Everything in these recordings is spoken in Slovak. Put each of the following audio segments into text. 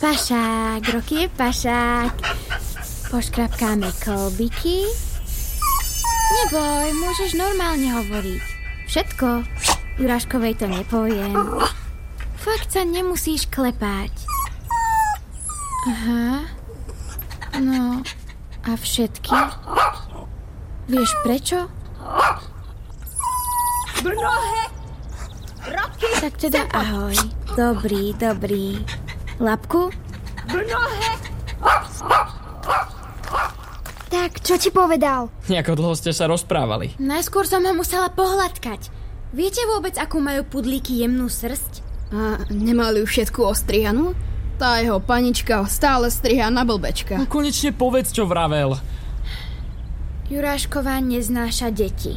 Pašák, Roky je pašák. Poškrapkáme kolbiky. Neboj, môžeš normálne hovoriť. Všetko. Juráškovej to nepoviem. Fakt sa nemusíš klepať. Aha. No, a všetky? Vieš prečo? Brnohe! Roky! Tak teda ahoj. Dobrý. Labku? Brnohe! Tak, čo ti povedal? Ako dlho ste sa rozprávali? Najskôr som ho musela pohľadkať. Viete vôbec, akú majú pudlíky jemnú srsť? A nemali ju všetku ostrihanú? Tá jeho panička stále strihá na blbečka. No konečne povedz, čo vravel. Jurášková neznáša deti.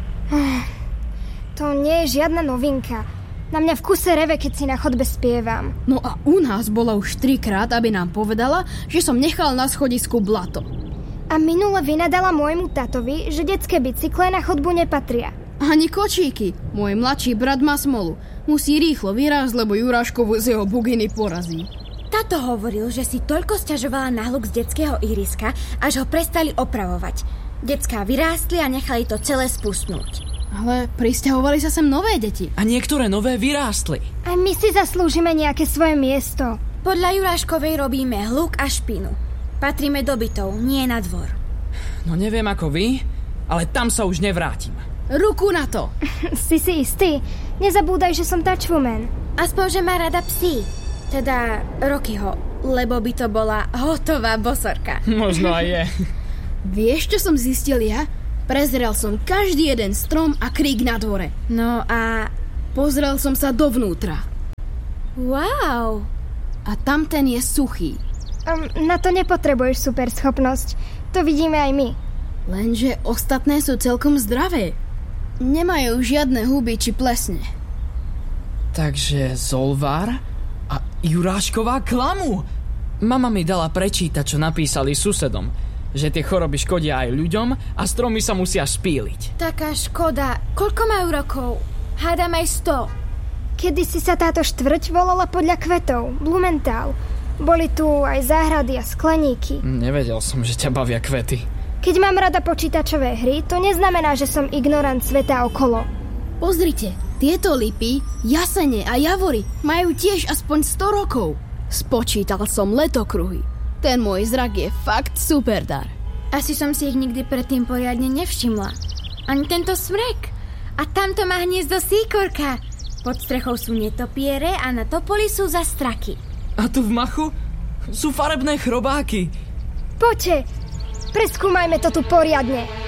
To nie je žiadna novinka. Na mňa v kuse reve, keď si na chodbe spievam. No a u nás bola už 3-krát, aby nám povedala, že som nechal na schodisku blato. A minule vynadala môjmu tatovi, že detské bicykle na chodbu nepatria. Ani kočíky. Môj mladší brat má smolu. Musí rýchlo vyrásť, lebo Juráškovu z jeho buginy porazí. Tato hovoril, že si toľko sťažovala na hluk z detského ihriska, až ho prestali opravovať. Decká vyrástli a nechali to celé spustnúť. Ale prisťahovali sa sem nové deti. A niektoré nové vyrástli. Aj my si zaslúžime nejaké svoje miesto. Podľa Juráškovej robíme hluk a špinu. Patríme do bytov, nie na dvor. No neviem ako vy, ale tam sa už nevrátim. Ruku na to! Si istý? Nezabúdaj, že som touchwoman. Aspoň, že má rada psí. Teda Rockyho, lebo by to bola hotová bosorka. Možno aj je. Vieš, čo som zistil ja? Prezrel som každý jeden strom a krík na dvore. No a... Pozrel som sa dovnútra. Wow! A tamten je suchý. Na to nepotrebuješ super schopnosť. To vidíme aj my. Lenže ostatné sú celkom zdravé. Nemajú žiadne huby či plesne. Takže Zolvár a Jurášková klamu. Mama mi dala prečítať, čo napísali susedom. Že tie choroby škodia aj ľuďom a stromy sa musia špíliť. Taká škoda. Koľko majú rokov? Hádam aj 100. Kedysi sa táto štvrť volala podľa kvetov. Blumenthal. Boli tu aj záhrady a skleníky. Nevedel som, že ťa bavia kvety. Keď mám rada počítačové hry, to neznamená, že som ignorant sveta okolo. Pozrite, tieto lipy, jasene a javory majú tiež aspoň 100 rokov. Spočítal som letokruhy. Ten môj zrak je fakt super dar. Asi som si ich nikdy predtým poriadne nevšimla. Ani tento smrek. A tamto má hniezdo síkorka. Pod strechou sú netopiere a na topoli sú zastraky. A tu v machu sú farebné chrobáky. Poďte, preskúmajme to tu poriadne.